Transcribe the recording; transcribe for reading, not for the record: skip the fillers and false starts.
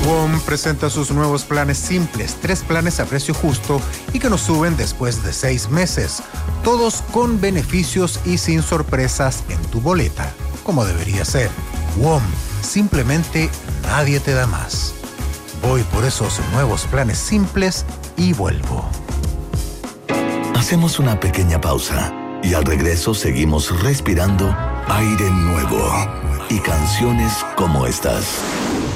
WOM presenta sus nuevos planes simples, 3 planes a precio justo y que nos suben después de 6 meses, todos con beneficios y sin sorpresas en tu boleta, como debería ser. WOM, simplemente nadie te da más. Voy por esos nuevos planes simples y vuelvo. Hacemos una pequeña pausa y al regreso seguimos respirando aire nuevo y canciones como estas.